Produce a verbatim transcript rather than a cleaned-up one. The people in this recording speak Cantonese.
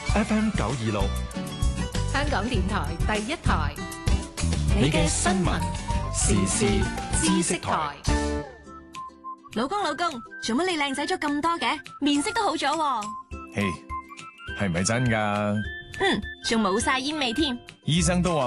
F M 九二六， 香港電台第一台， 你嘅新聞時事知識台。 老公老公，做乜你靚仔咗咁多嘅？面色都好咗喎。 嘿，係唔係真㗎？ 嗯，仲冇晒煙味添。 醫生都話